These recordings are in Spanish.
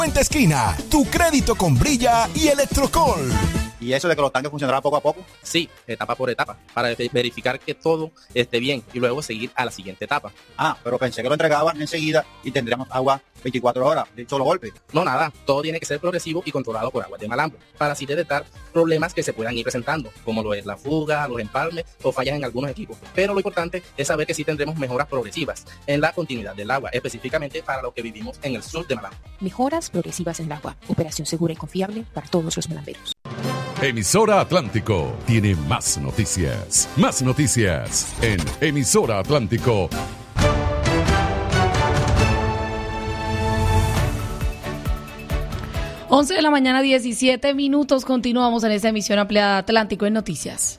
Puente Esquina, tu crédito con Brilla y Electrocol. ¿Y eso de que los tanques funcionarán poco a poco? Sí, etapa por etapa, para verificar que todo esté bien y luego seguir a la siguiente etapa. Pero pensé que lo entregaban enseguida y tendríamos agua 24 horas de un solo golpe. No, nada, todo tiene que ser progresivo y controlado por Aguas de Malambo, para así detectar problemas que se puedan ir presentando, como lo es la fuga, los empalmes o fallas en algunos equipos. Pero lo importante es saber que sí tendremos mejoras progresivas en la continuidad del agua, específicamente para los que vivimos en el sur de Malambo. Mejoras progresivas en el agua, operación segura y confiable para todos los malamberos. Emisora Atlántico tiene más noticias. Más noticias en Emisora Atlántico. Once de la mañana, 17 minutos. Continuamos en esta emisión ampliada Atlántico en Noticias.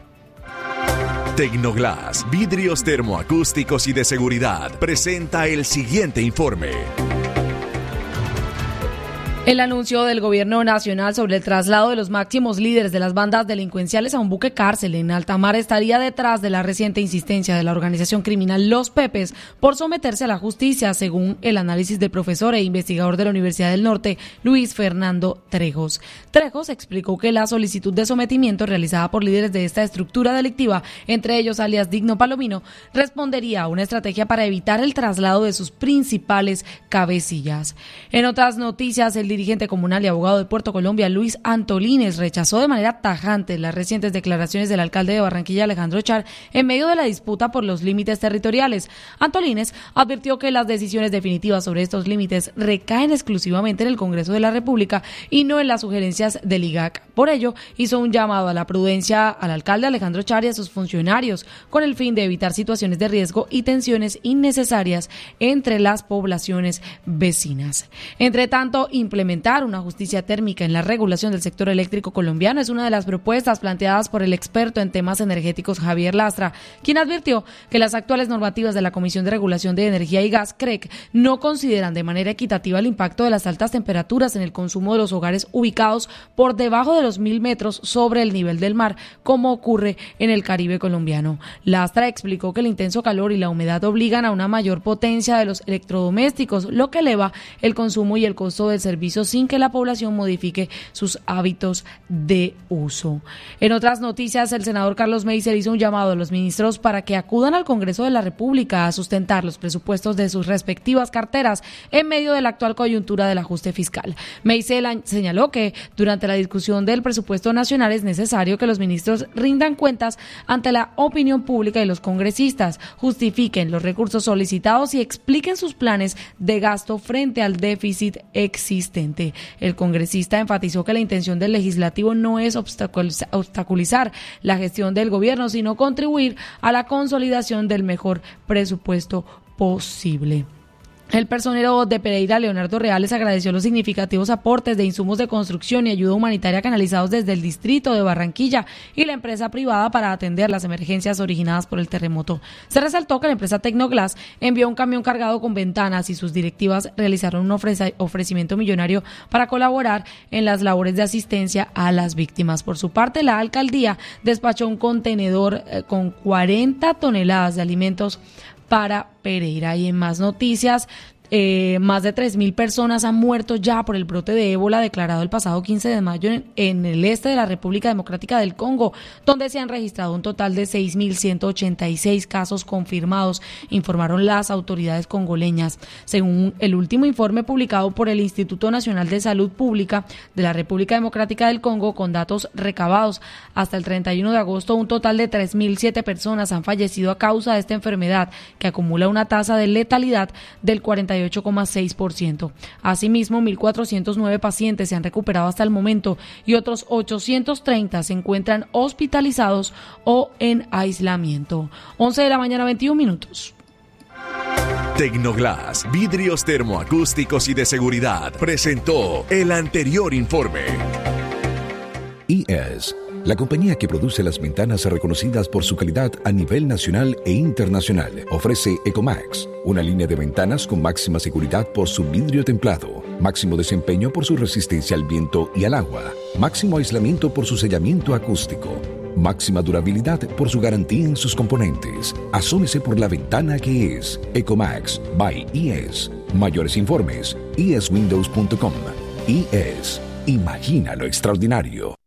Tecnoglass, vidrios termoacústicos y de seguridad, presenta el siguiente informe. El anuncio del gobierno nacional sobre el traslado de los máximos líderes de las bandas delincuenciales a un buque cárcel en alta mar estaría detrás de la reciente insistencia de la organización criminal Los Pepes por someterse a la justicia, según el análisis del profesor e investigador de la Universidad del Norte, Luis Fernando Trejos. Trejos explicó que la solicitud de sometimiento realizada por líderes de esta estructura delictiva, entre ellos alias Digno Palomino, respondería a una estrategia para evitar el traslado de sus principales cabecillas. En otras noticias, el dirigente comunal y abogado de Puerto Colombia, Luis Antolínez, rechazó de manera tajante las recientes declaraciones del alcalde de Barranquilla, Alejandro Char, en medio de la disputa por los límites territoriales. Antolínez advirtió que las decisiones definitivas sobre estos límites recaen exclusivamente en el Congreso de la República y no en las sugerencias del IGAC. Por ello, hizo un llamado a la prudencia al alcalde Alejandro Char y a sus funcionarios, con el fin de evitar situaciones de riesgo y tensiones innecesarias entre las poblaciones vecinas. Entre tanto, implementar una justicia térmica en la regulación del sector eléctrico colombiano es una de las propuestas planteadas por el experto en temas energéticos Javier Lastra, quien advirtió que las actuales normativas de la Comisión de Regulación de Energía y Gas, CREG, no consideran de manera equitativa el impacto de las altas temperaturas en el consumo de los hogares ubicados por debajo de los 1.000 metros sobre el nivel del mar, como ocurre en el Caribe colombiano. Lastra explicó que el intenso calor y la humedad obligan a una mayor potencia de los electrodomésticos, lo que eleva el consumo y el costo del servicio sin que la población modifique sus hábitos de uso. En otras noticias, el senador Carlos Meiser hizo un llamado a los ministros para que acudan al Congreso de la República a sustentar los presupuestos de sus respectivas carteras en medio de la actual coyuntura del ajuste fiscal. Meiser señaló que durante la discusión del presupuesto nacional es necesario que los ministros rindan cuentas ante la opinión pública y los congresistas, justifiquen los recursos solicitados y expliquen sus planes de gasto frente al déficit existente. El congresista enfatizó que la intención del legislativo no es obstaculizar la gestión del gobierno, sino contribuir a la consolidación del mejor presupuesto posible. El personero de Pereira, Leonardo Reales, agradeció los significativos aportes de insumos de construcción y ayuda humanitaria canalizados desde el distrito de Barranquilla y la empresa privada para atender las emergencias originadas por el terremoto. Se resaltó que la empresa Tecnoglass envió un camión cargado con ventanas y sus directivas realizaron un ofrecimiento millonario para colaborar en las labores de asistencia a las víctimas. Por su parte, la alcaldía despachó un contenedor con 40 toneladas de alimentos para Pereira. Y en más noticias, más de 3.000 personas han muerto ya por el brote de ébola declarado el pasado 15 de mayo en el este de la República Democrática del Congo, donde se han registrado un total de 6.186 casos confirmados, informaron las autoridades congoleñas. Según el último informe publicado por el Instituto Nacional de Salud Pública de la República Democrática del Congo, con datos recabados hasta el 31 de agosto, un total de 3.007 personas han fallecido a causa de esta enfermedad, que acumula una tasa de letalidad del 48,6%. Asimismo, 1.409 pacientes se han recuperado hasta el momento y otros 830 se encuentran hospitalizados o en aislamiento. 11 de la mañana, 21 minutos. Tecnoglass, vidrios termoacústicos y de seguridad, presentó el anterior informe. IES, la compañía que produce las ventanas reconocidas por su calidad a nivel nacional e internacional, ofrece Ecomax, una línea de ventanas con máxima seguridad por su vidrio templado, máximo desempeño por su resistencia al viento y al agua, máximo aislamiento por su sellamiento acústico, máxima durabilidad por su garantía en sus componentes. Asómese por la ventana que es Ecomax by IES. Mayores informes, eswindows.com. IES. Imagina lo extraordinario.